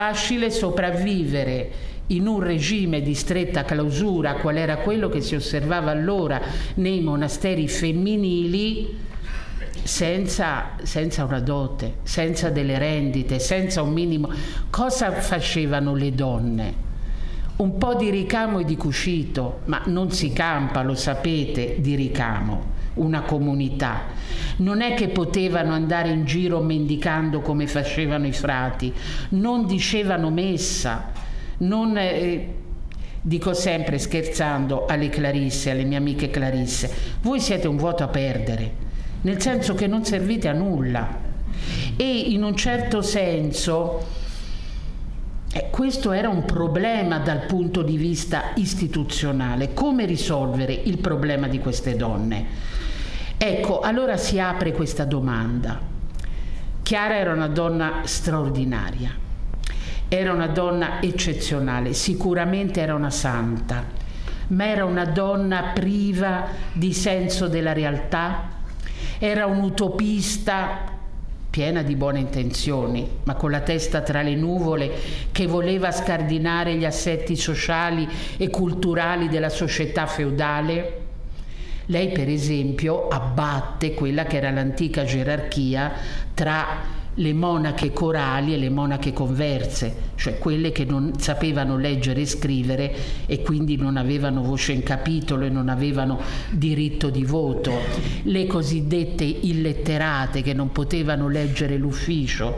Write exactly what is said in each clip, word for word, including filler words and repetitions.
Facile sopravvivere in un regime di stretta clausura, qual era quello che si osservava allora nei monasteri femminili, senza, senza una dote, senza delle rendite, senza un minimo. Cosa facevano le donne? Un po' di ricamo e di cucito, ma non si campa, lo sapete, di ricamo. Una comunità. Non è che potevano andare in giro mendicando come facevano i frati, non dicevano messa, non, eh, dico sempre scherzando alle Clarisse, alle mie amiche Clarisse, voi siete un vuoto a perdere, nel senso che non servite a nulla. E in un certo senso eh, questo era un problema dal punto di vista istituzionale. Come risolvere il problema di queste donne? Ecco, allora si apre questa domanda. Chiara era una donna straordinaria, era una donna eccezionale, sicuramente era una santa, ma era una donna priva di senso della realtà, era un'utopista piena di buone intenzioni, ma con la testa tra le nuvole, che voleva scardinare gli assetti sociali e culturali della società feudale. Lei, per esempio, abbatte quella che era l'antica gerarchia tra le monache corali e le monache converse, cioè quelle che non sapevano leggere e scrivere e quindi non avevano voce in capitolo e non avevano diritto di voto, le cosiddette illetterate che non potevano leggere l'ufficio.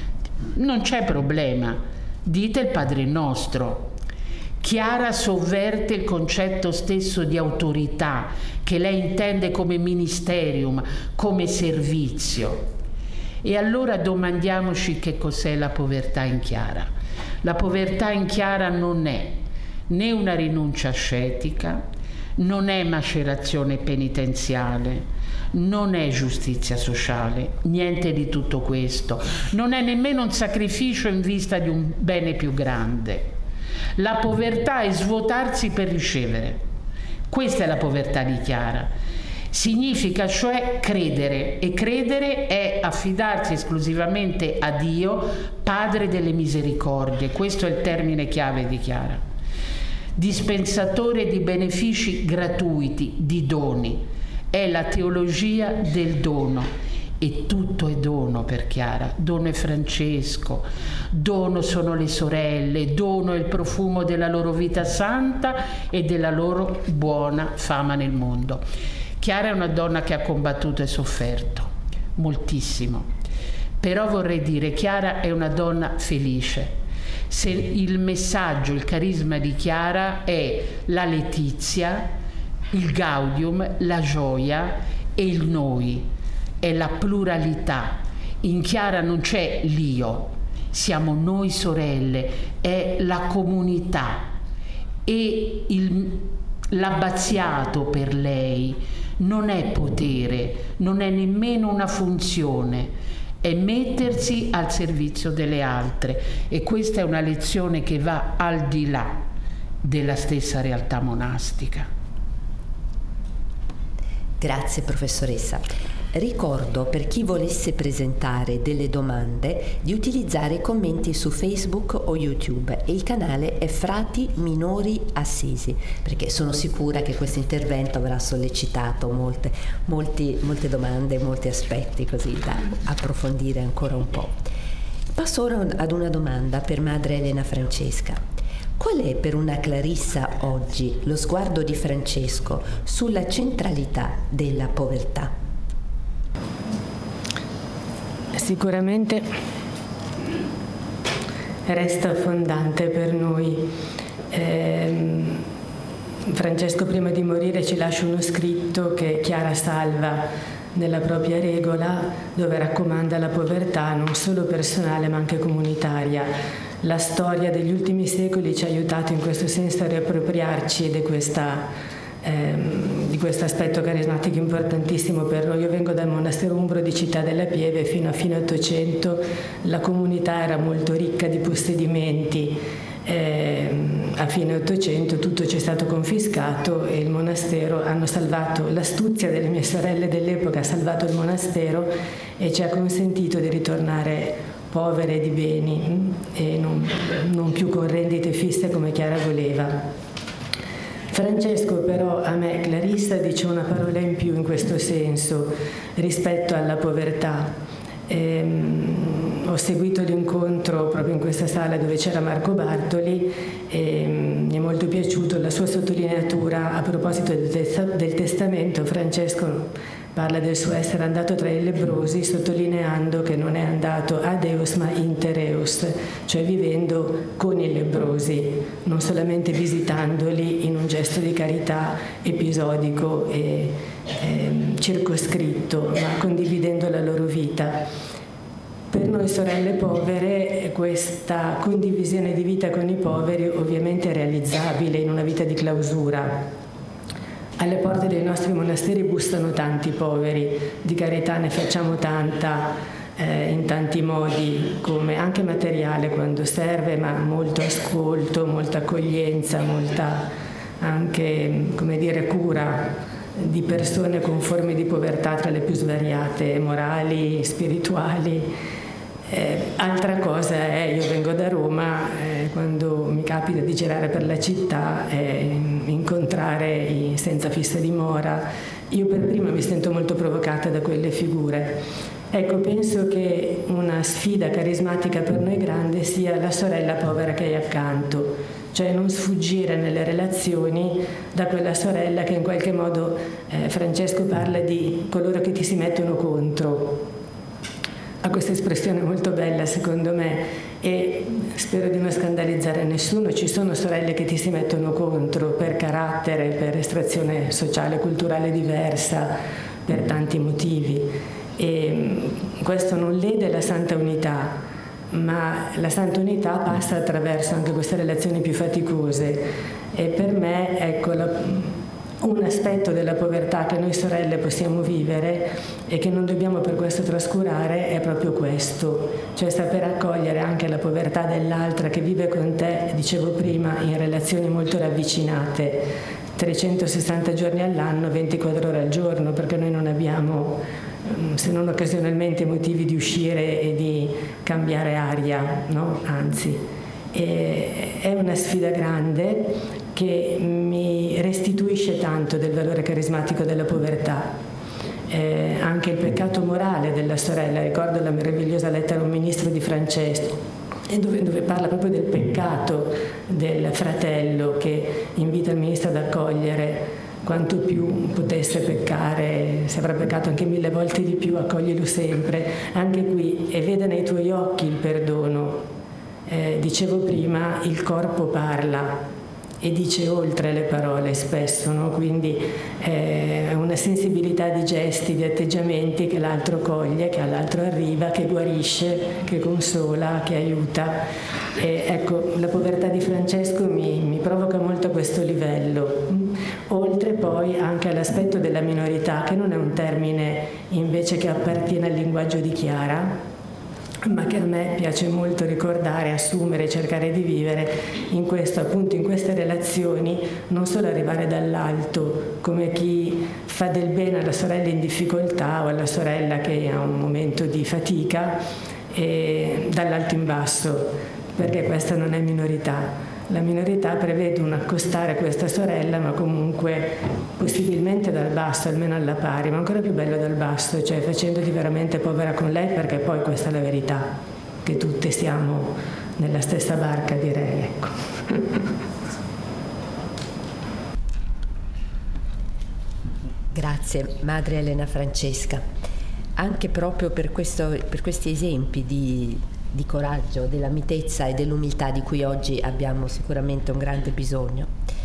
Non c'è problema, dite il Padre Nostro. Chiara sovverte il concetto stesso di autorità che lei intende come ministerium, come servizio. E allora domandiamoci che cos'è la povertà in Chiara. La povertà in Chiara non è né una rinuncia ascetica, non è macerazione penitenziale, non è giustizia sociale, niente di tutto questo. Non è nemmeno un sacrificio in vista di un bene più grande. La povertà è svuotarsi per ricevere. Questa è la povertà di Chiara. Significa cioè credere, e credere è affidarsi esclusivamente a Dio, Padre delle misericordie. Questo è il termine chiave di Chiara. Dispensatore di benefici gratuiti, di doni. È la teologia del dono. E tutto è dono per Chiara. Dono è Francesco, dono sono le sorelle, dono è il profumo della loro vita santa e della loro buona fama nel mondo. Chiara è una donna che ha combattuto e sofferto moltissimo, però vorrei dire Chiara è una donna felice. Se il messaggio, il carisma di Chiara è la letizia, il gaudium, la gioia e il noi, è la pluralità. In Chiara non c'è l'io, siamo noi sorelle, è la comunità. E il, l'abbaziato per lei non è potere, non è nemmeno una funzione, è mettersi al servizio delle altre. E questa è una lezione che va al di là della stessa realtà monastica. Grazie professoressa. Ricordo, per chi volesse presentare delle domande, di utilizzare i commenti su Facebook o YouTube, e il canale è Frati Minori Assisi, perché sono sicura che questo intervento avrà sollecitato molte, molti, molte domande, molti aspetti, così da approfondire ancora un po'. Passo ora ad una domanda per Madre Elena Francesca. Qual è per una Clarissa oggi lo sguardo di Francesco sulla centralità della povertà? Sicuramente resta fondante per noi. Eh, Francesco prima di morire ci lascia uno scritto che Chiara salva nella propria regola, dove raccomanda la povertà non solo personale ma anche comunitaria. La storia degli ultimi secoli ci ha aiutato in questo senso a riappropriarci di questa Ehm, di questo aspetto carismatico importantissimo per noi. Io vengo dal monastero umbro di Città della Pieve. Fino a fine Ottocento la comunità era molto ricca di possedimenti. Ehm, a fine Ottocento tutto ci è stato confiscato e il monastero hanno salvato, l'astuzia delle mie sorelle dell'epoca ha salvato il monastero e ci ha consentito di ritornare povere di beni e non, non più con rendite fisse come Chiara voleva. Francesco però a me, Clarissa, dice una parola in più in questo senso rispetto alla povertà. Ehm, ho seguito l'incontro proprio in questa sala dove c'era Marco Bartoli e mi è molto piaciuto la sua sottolineatura a proposito del, tes- del testamento. Francesco parla del suo essere andato tra i lebbrosi, sottolineando che non è andato ad eus ma inter eus, cioè vivendo con i lebbrosi, non solamente visitandoli in un gesto di carità episodico e eh, circoscritto, ma condividendo la loro vita. Per noi sorelle povere questa condivisione di vita con i poveri ovviamente è realizzabile in una vita di clausura. Alle porte dei nostri monasteri bussano tanti poveri, di carità ne facciamo tanta eh, in tanti modi, come anche materiale quando serve, ma molto ascolto, molta accoglienza, molta anche, come dire, cura di persone con forme di povertà tra le più svariate, morali, spirituali. Eh, altra cosa è, io vengo da Roma, eh, quando mi capita di girare per la città, eh, incontrare i senza fissa dimora, io per prima mi sento molto provocata da quelle figure. Ecco, penso che una sfida carismatica per noi grande sia la sorella povera che hai accanto, cioè non sfuggire nelle relazioni da quella sorella che in qualche modo, eh, Francesco parla di coloro che ti si mettono contro. Ha questa espressione molto bella secondo me e spero di non scandalizzare nessuno. Ci sono sorelle che ti si mettono contro per carattere, per estrazione sociale e culturale diversa, per tanti motivi, e questo non lede la santa unità, ma la santa unità passa attraverso anche queste relazioni più faticose e per me, ecco, la un aspetto della povertà che noi sorelle possiamo vivere e che non dobbiamo per questo trascurare è proprio questo, cioè saper accogliere anche la povertà dell'altra che vive con te, dicevo prima, in relazioni molto ravvicinate, trecentosessanta giorni all'anno, ventiquattro ore al giorno, perché noi non abbiamo, se non occasionalmente, motivi di uscire e di cambiare aria, no? Anzi, e è una sfida grande che mi restituisce tanto del valore carismatico della povertà. Eh, anche il peccato morale della sorella, ricordo la meravigliosa lettera a un ministro di Francesco, dove, dove parla proprio del peccato del fratello che invita il ministro ad accogliere. Quanto più potesse peccare, se avrà peccato anche mille volte di più, accoglilo sempre. Anche qui, e veda nei tuoi occhi il perdono. Eh, dicevo prima, il corpo parla e dice oltre le parole spesso, no? Quindi è eh, una sensibilità di gesti, di atteggiamenti che l'altro coglie, che all'altro arriva, che guarisce, che consola, che aiuta. E ecco, la povertà di Francesco mi, mi provoca molto a questo livello, oltre poi anche all'aspetto della minorità, che non è un termine invece che appartiene al linguaggio di Chiara, ma che a me piace molto ricordare, assumere, cercare di vivere in questo, appunto in queste relazioni, non solo arrivare dall'alto come chi fa del bene alla sorella in difficoltà o alla sorella che ha un momento di fatica, e dall'alto in basso, perché questa non è minorità. La minorità prevede un accostare questa sorella, ma comunque possibilmente dal basso, almeno alla pari, ma ancora più bello dal basso, cioè facendoti veramente povera con lei, perché poi questa è la verità, che tutte siamo nella stessa barca, direi, ecco. Grazie, Madre Elena Francesca, anche proprio per, questo, per questi esempi di di coraggio, della mitezza e dell'umiltà di cui oggi abbiamo sicuramente un grande bisogno.